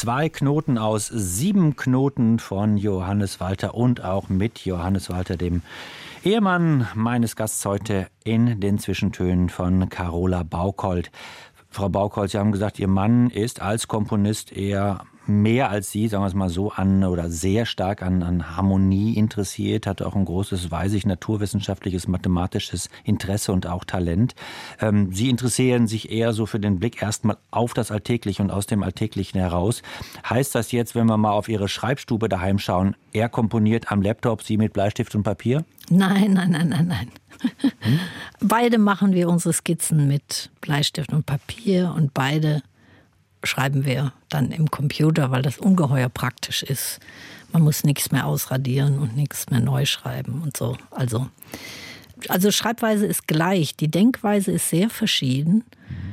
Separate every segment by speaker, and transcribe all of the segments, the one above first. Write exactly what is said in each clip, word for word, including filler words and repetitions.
Speaker 1: Zwei Knoten aus sieben Knoten von Johannes Walter und auch mit Johannes Walter, dem Ehemann meines Gasts heute in den Zwischentönen von Carola Bauchold. Frau Bauchold, Sie haben gesagt, Ihr Mann ist als Komponist eher mehr als Sie, sagen wir es mal so, an oder sehr stark an, an Harmonie interessiert, hat auch ein großes, weiß ich, naturwissenschaftliches, mathematisches Interesse und auch Talent. Ähm, Sie interessieren sich eher so für den Blick erstmal auf das Alltägliche und aus dem Alltäglichen heraus. Heißt das jetzt, wenn wir mal auf Ihre Schreibstube daheim schauen, er komponiert am Laptop, Sie mit Bleistift und Papier?
Speaker 2: Nein, nein, nein, nein, nein. Hm? Beide machen wir unsere Skizzen mit Bleistift und Papier und beide schreiben wir dann im Computer, weil das ungeheuer praktisch ist. Man muss nichts mehr ausradieren und nichts mehr neu schreiben und so. Also, also Schreibweise ist gleich, die Denkweise ist sehr verschieden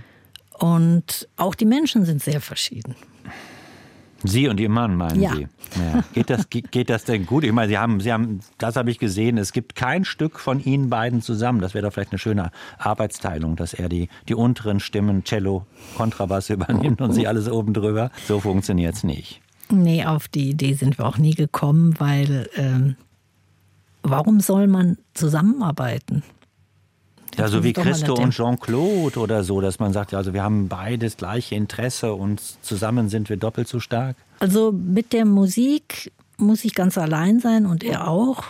Speaker 2: und auch die Menschen sind sehr verschieden.
Speaker 1: Sie und Ihr Mann, meinen
Speaker 2: ja.
Speaker 1: Sie? Ja. Geht das, geht das denn gut? Ich meine, Sie haben, Sie haben, das habe ich gesehen, es gibt kein Stück von Ihnen beiden zusammen. Das wäre doch vielleicht eine schöne Arbeitsteilung, dass er die, die unteren Stimmen, Cello, Kontrabass übernimmt und Sie alles oben drüber. So funktioniert es nicht.
Speaker 2: Nee, auf die Idee sind wir auch nie gekommen, weil ähm, warum soll man zusammenarbeiten?
Speaker 1: Ja, so wie Christo und Jean-Claude oder so, dass man sagt, also wir haben beides gleiche Interesse und zusammen sind wir doppelt so stark.
Speaker 2: Also mit der Musik muss ich ganz allein sein und er auch,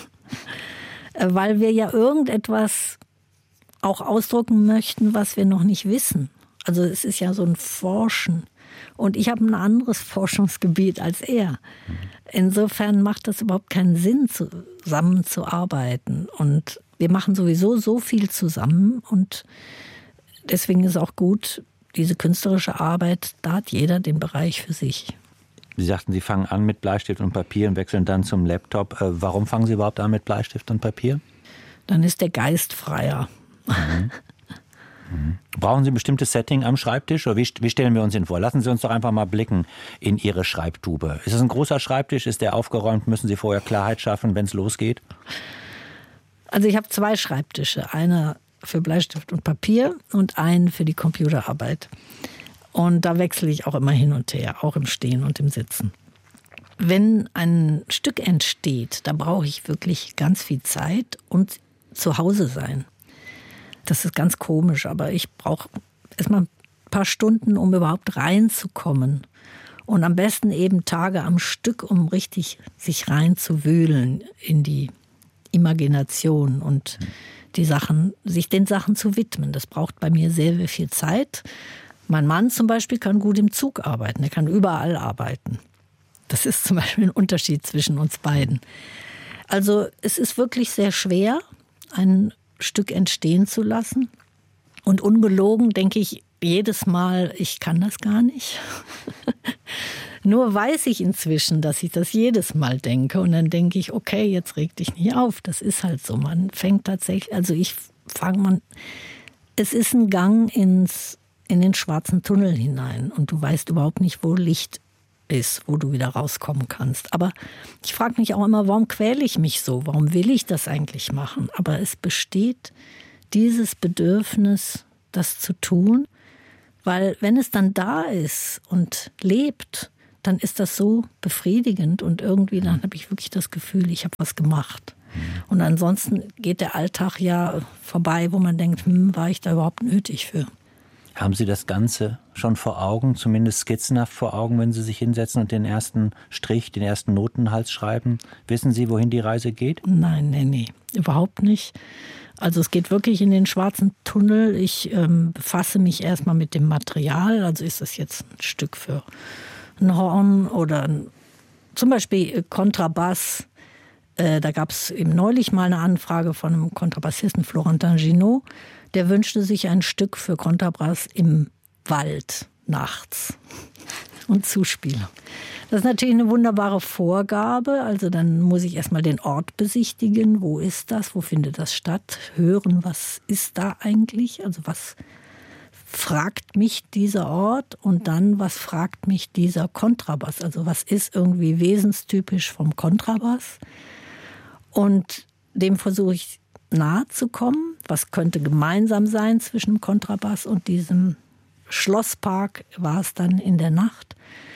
Speaker 2: weil wir ja irgendetwas auch ausdrücken möchten, was wir noch nicht wissen. Also es ist ja so ein Forschen und ich habe ein anderes Forschungsgebiet als er. Insofern macht das überhaupt keinen Sinn, zusammenzuarbeiten und wir machen sowieso so viel zusammen und deswegen ist auch gut, diese künstlerische Arbeit, da hat jeder den Bereich für sich.
Speaker 1: Sie sagten, Sie fangen an mit Bleistift und Papier und wechseln dann zum Laptop. Warum fangen Sie überhaupt an mit Bleistift und Papier?
Speaker 2: Dann ist der Geist freier.
Speaker 1: Mhm. Mhm. Brauchen Sie ein bestimmtes Setting am Schreibtisch oder wie, wie stellen wir uns ihn vor? Lassen Sie uns doch einfach mal blicken in Ihre Schreibtube. Ist das ein großer Schreibtisch? Ist der aufgeräumt? Müssen Sie vorher Klarheit schaffen, wenn es losgeht?
Speaker 2: Also ich habe zwei Schreibtische, einer für Bleistift und Papier und einen für die Computerarbeit. Und da wechsle ich auch immer hin und her, auch im Stehen und im Sitzen. Wenn ein Stück entsteht, da brauche ich wirklich ganz viel Zeit und zu Hause sein. Das ist ganz komisch, aber ich brauche erstmal ein paar Stunden, um überhaupt reinzukommen. Und am besten eben Tage am Stück, um richtig sich reinzuwühlen in die Imagination und die Sachen, sich den Sachen zu widmen. Das braucht bei mir sehr, sehr viel Zeit. Mein Mann zum Beispiel kann gut im Zug arbeiten. Er kann überall arbeiten. Das ist zum Beispiel ein Unterschied zwischen uns beiden. Also es ist wirklich sehr schwer, ein Stück entstehen zu lassen. Und ungelogen denke ich jedes Mal, ich kann das gar nicht. Nur weiß ich inzwischen, dass ich das jedes Mal denke. Und dann denke ich, okay, jetzt reg dich nicht auf. Das ist halt so. Man fängt tatsächlich, also ich fange man, es ist ein Gang ins, in den schwarzen Tunnel hinein. Und du weißt überhaupt nicht, wo Licht ist, wo du wieder rauskommen kannst. Aber ich frage mich auch immer, warum quäle ich mich so? Warum will ich das eigentlich machen? Aber es besteht dieses Bedürfnis, das zu tun. Weil wenn es dann da ist und lebt, dann ist das so befriedigend und irgendwie dann habe ich wirklich das Gefühl, ich habe was gemacht. Und ansonsten geht der Alltag ja vorbei, wo man denkt, hm, war ich da überhaupt nötig für?
Speaker 1: Haben Sie das Ganze schon vor Augen, zumindest skizzenhaft vor Augen, wenn Sie sich hinsetzen und den ersten Strich, den ersten Notenhals schreiben? Wissen Sie, wohin die Reise geht?
Speaker 2: Nein, nee, nee, überhaupt nicht. Also es geht wirklich in den schwarzen Tunnel. Ich ähm, befasse mich erstmal mit dem Material. Also ist das jetzt ein Stück für ein Horn oder ein, zum Beispiel Kontrabass. Äh, da gab es eben neulich mal eine Anfrage von einem Kontrabassisten, Florentin Ginaud. Der wünschte sich ein Stück für Kontrabass im Wald nachts und Zuspieler. Das ist natürlich eine wunderbare Vorgabe. Also dann muss ich erstmal den Ort besichtigen. Wo ist das? Wo findet das statt? Hören, was ist da eigentlich? Also was fragt mich dieser Ort? Und dann, was fragt mich dieser Kontrabass? Also was ist irgendwie wesenstypisch vom Kontrabass? Und dem versuche ich nahe zu kommen. Was könnte gemeinsam sein zwischen dem Kontrabass und diesem Schlosspark war es dann in der Nacht.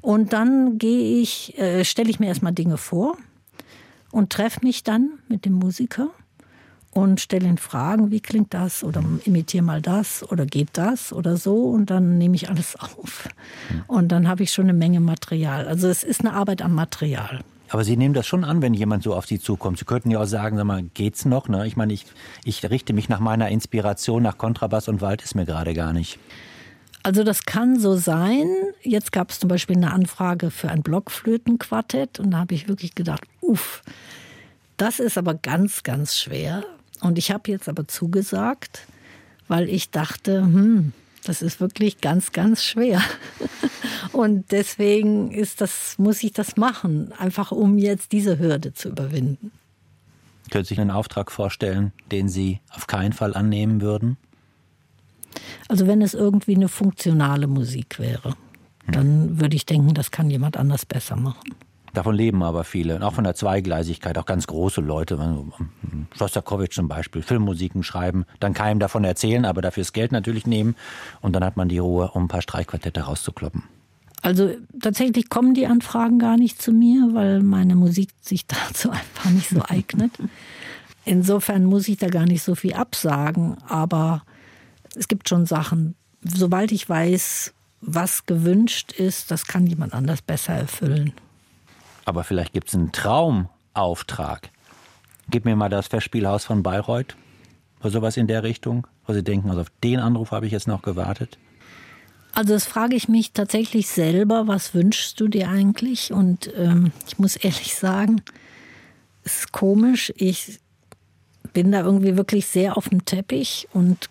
Speaker 2: Und dann gehe ich, äh, stelle ich mir erstmal Dinge vor und treffe mich dann mit dem Musiker und stelle ihn Fragen, wie klingt das oder imitiere mal das oder geht das oder so, und dann nehme ich alles auf. Und dann habe ich schon eine Menge Material. Also es ist eine Arbeit am Material.
Speaker 1: Aber Sie nehmen das schon an, wenn jemand so auf Sie zukommt. Sie könnten ja auch sagen, sag mal, geht's noch? Ne? Ich meine, ich, ich richte mich nach meiner Inspiration, nach Kontrabass und Wald ist mir gerade gar nicht.
Speaker 2: Also das kann so sein. Jetzt gab es zum Beispiel eine Anfrage für ein Blockflötenquartett und da habe ich wirklich gedacht, uff, das ist aber ganz, ganz schwer. Und ich habe jetzt aber zugesagt, weil ich dachte, hm, das ist wirklich ganz, ganz schwer. Und deswegen ist das, muss ich das machen, einfach um jetzt diese Hürde zu überwinden.
Speaker 1: Können Sie sich einen Auftrag vorstellen, den Sie auf keinen Fall annehmen würden?
Speaker 2: Also wenn es irgendwie eine funktionale Musik wäre, dann würde ich denken, das kann jemand anders besser machen.
Speaker 1: Davon leben aber viele, auch von der Zweigleisigkeit, auch ganz große Leute. Schostakowitsch zum Beispiel, Filmmusiken schreiben, dann keinem davon erzählen, aber dafür das Geld natürlich nehmen. Und dann hat man die Ruhe, um ein paar Streichquartette rauszukloppen.
Speaker 2: Also tatsächlich kommen die Anfragen gar nicht zu mir, weil meine Musik sich dazu einfach nicht so eignet. Insofern muss ich da gar nicht so viel absagen, aber es gibt schon Sachen, sobald ich weiß, was gewünscht ist, das kann jemand anders besser erfüllen.
Speaker 1: Aber vielleicht gibt es einen Traumauftrag. Gib mir mal das Festspielhaus von Bayreuth oder sowas in der Richtung, wo Sie denken, also auf den Anruf habe ich jetzt noch gewartet.
Speaker 2: Also das frage ich mich tatsächlich selber, was wünschst du dir eigentlich? Und ähm, ich muss ehrlich sagen, es ist komisch, ich bin da irgendwie wirklich sehr auf dem Teppich und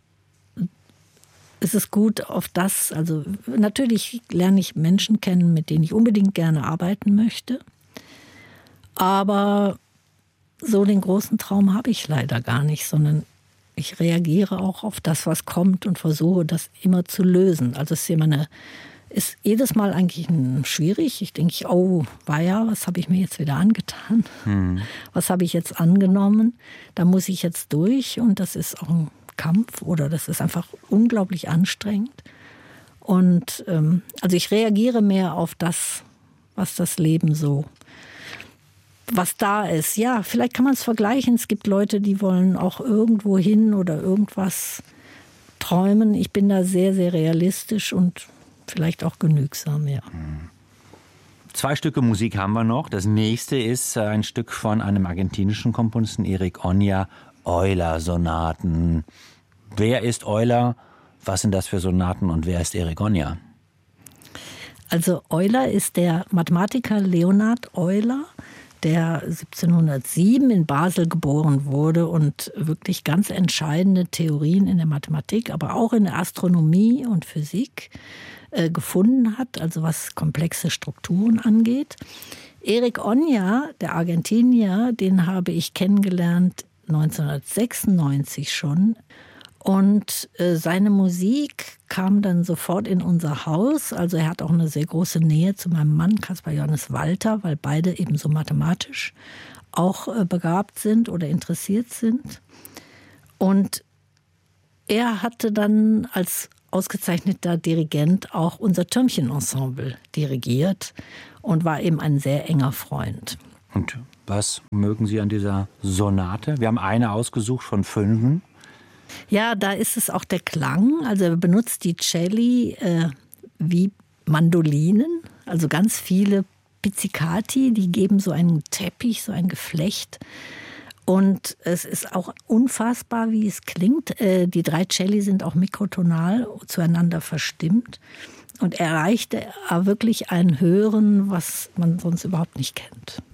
Speaker 2: es ist gut auf das, also natürlich lerne ich Menschen kennen, mit denen ich unbedingt gerne arbeiten möchte, aber so den großen Traum habe ich leider gar nicht, sondern ich reagiere auch auf das, was kommt und versuche, das immer zu lösen. Also es ist immer eine, ist jedes Mal eigentlich schwierig. Ich denke, oh, weia, was habe ich mir jetzt wieder angetan? Hm. Was habe ich jetzt angenommen? Da muss ich jetzt durch und das ist auch ein Kampf oder das ist einfach unglaublich anstrengend. Und ähm, also ich reagiere mehr auf das, was das Leben so, was da ist. Ja, vielleicht kann man es vergleichen. Es gibt Leute, die wollen auch irgendwo hin oder irgendwas träumen. Ich bin da sehr, sehr realistisch und vielleicht auch genügsam, ja.
Speaker 1: Zwei Stücke Musik haben wir noch. Das nächste ist ein Stück von einem argentinischen Komponisten, Erik Onya, Euler-Sonaten. Wer ist Euler? Was sind das für Sonaten und wer ist Erik Onya?
Speaker 2: Also Euler ist der Mathematiker Leonhard Euler, der siebzehnhundertsieben in Basel geboren wurde und wirklich ganz entscheidende Theorien in der Mathematik, aber auch in der Astronomie und Physik äh, gefunden hat, also was komplexe Strukturen angeht. Erik Onya, der Argentinier, den habe ich kennengelernt neunzehnhundertsechsundneunzig schon. Und äh, seine Musik kam dann sofort in unser Haus. Also er hat auch eine sehr große Nähe zu meinem Mann, Caspar Johannes Walter, weil beide eben so mathematisch auch äh, begabt sind oder interessiert sind. Und er hatte dann als ausgezeichneter Dirigent auch unser Türmchen-Ensemble dirigiert und war eben ein sehr enger Freund.
Speaker 1: Und was mögen Sie an dieser Sonate? Wir haben eine ausgesucht von fünfen.
Speaker 2: Ja, da ist es auch der Klang. Also er benutzt die Celli äh, wie Mandolinen, also ganz viele Pizzicati, die geben so einen Teppich, so ein Geflecht. Und es ist auch unfassbar, wie es klingt. Äh, die drei Celli sind auch mikrotonal zueinander verstimmt und erreichte wirklich ein Hören, was man sonst überhaupt nicht kennt.